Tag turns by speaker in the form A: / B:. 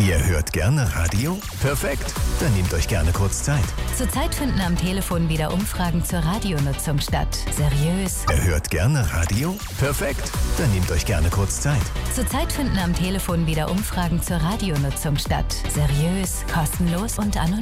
A: Ihr hört gerne Radio? Perfekt, dann nehmt euch gerne kurz Zeit.
B: Zurzeit finden am Telefon wieder Umfragen zur Radionutzung statt. Seriös.
A: Ihr hört gerne Radio? Perfekt, dann nehmt euch gerne kurz Zeit.
B: Zurzeit finden am Telefon wieder Umfragen zur Radionutzung statt. Seriös, kostenlos und anonym.